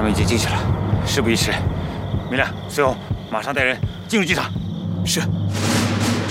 们已经进去了，事不宜迟。明亮、随红，马上带人进入机场。 是。